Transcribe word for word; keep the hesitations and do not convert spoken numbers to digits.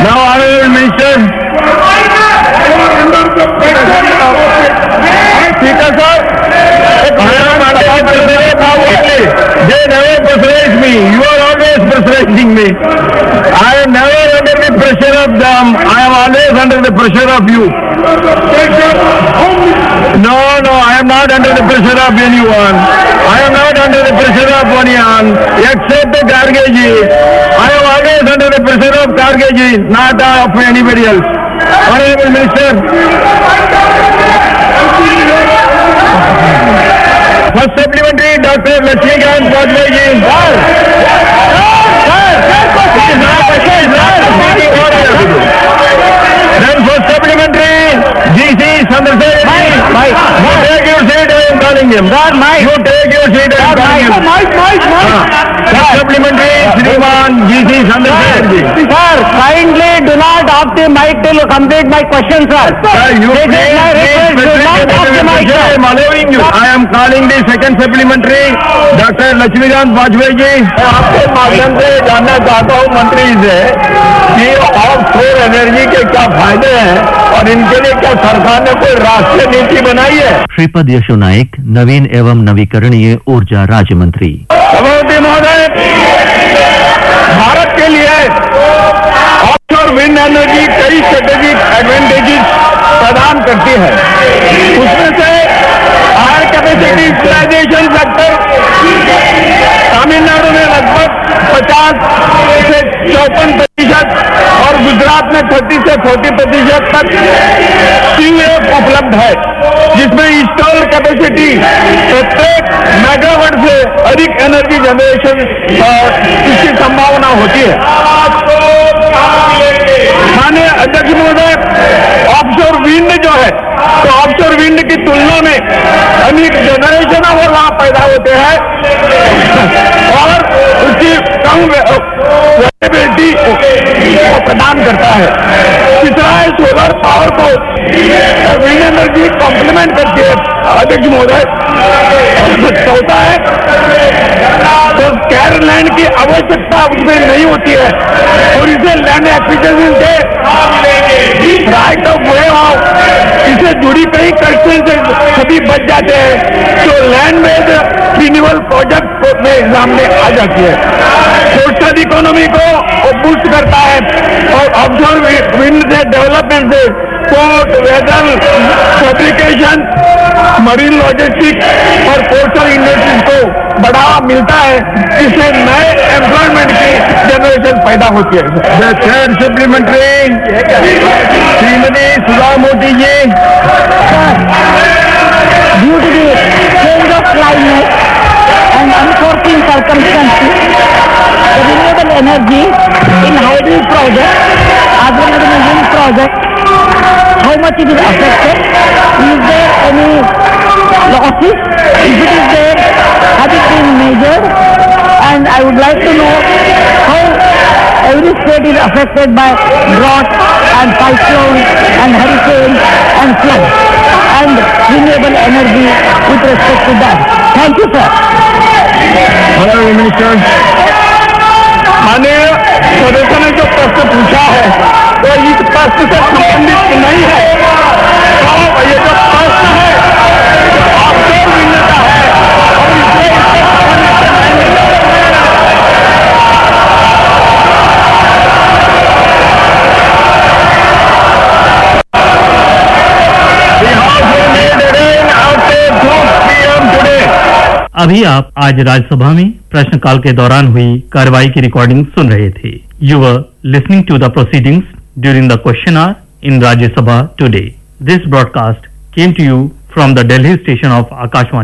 Now, Honorable Minister. Speaker sir, they never pressurize me. You are always pressurizing me. I am never under the pressure of them. I am always under the pressure of you. No, no, I am not under the pressure of anyone. I am not under the pressure of anyone except the Kargeji. I am always under the pressure of Kargeji, not of anybody else. Honorable Minister. First supplementary, Doctor Lakshmikant Vajpayee. Then first supplementary, G C Chandrasekhar. Mike, you take your seat, I am calling him. Mike, you take your seat, I am calling him. Mike, Mike, Mike. First supplementary, Shriman G C Chandrasekhar. Sir, kindly do not off the mic till you complete my question, sir. Sir, you This is my request, do not off the mic, I sir. am allowing you. I am calling the second supplementary, Doctor Lakshmikant Vajpayee जी. आपके माध्यम से जानना चाहता हूँ मंत्री से कि of शोर एनर्जी के क्या फायदे हैं और इनके लिए क्या सरकार ने कोई राष्ट्रीय नीति बनाई है? श्रीपद यशो नाइक, नवीन एवं नवीकरणीय ऊर्जा राज्य मंत्री। सभापति महोदय, भारत के लिए ऑफशोर विंड एनर्जी कई स्ट्रेटेजिक एडवांटेजेस प्रदान करती है। उसमें से higher capacity utilisation factor Tamil Nadu में लगभग पचास से चौपन प्रतिशत और गुजरात में तीस से चालीस प्रतिशत तक सीवेफ उपलब्ध है, जिसमें इंस्टॉल कैपेसिटी प्रत्येक मेगावाट से अधिक एनर्जी जनरेशन इसकी संभावना होती है। माननीय अध्यक्ष महोदय, ऑफशोर विंड जो है, तो ऑफशोर विंड की तुलना में अधिक जनरेशन और वहां पैदा होते हैं और उसकी कम वेरिएबिलिटी को प्रदान करता है। तीसरा है सोलर पावर को विंड एनर्जी कॉम्प्लीमेंट करती है अध्यक्ष महोदय। चौथा है तो कैर लैंड की आवश्यकता उसमें नहीं होती है और इसे लैंड एक्विजिशन से राइट ऑफ वे ऑफ इससे जुड़ी कई कंस्ट्रेंट से सभी बच जाते हैं, तो लैंड बेस्ड रिन्यूअल प्रोजेक्ट में एग्जाम में आ जाती है। कोस्टल इकोनॉमी को बूस्ट करता है और ऑफशोर विंड से डेवलपमेंट से port, weather, fabrication, marine logistic और कोस्टल इंडस्ट्रीज को बढ़ावा मिलता है, इससे नए एम्प्लॉयमेंट की जनरेशन पैदा होती है। Third supplementary Shrimati Sudha Modi ji. Due to the change of climate and unforeseen circumstances, the renewable energy in hybrid project as well as in the wind project, how much it is affected? Is there any losses? If it is there, has it been measured? And I would like to know how every state is affected by drought and cyclone and hurricane and flood, and renewable energy with respect to that. Thank you, sir. Honorable Minister. माननीय सदस्य ने जो प्रश्न पूछा है वो इस प्रश्न से संबंधित नहीं है। तो ये जो प्रश्न है ऑफशोर विंड का है और इसलिए इसके संबंधित नहीं है। अभी आप आज राज्यसभा में प्रश्नकाल के दौरान हुई कार्रवाई की रिकॉर्डिंग सुन रहे थे। You were listening to the proceedings during the question our in Rajya Sabha today. This broadcast came to you from the Delhi station of Akashvani.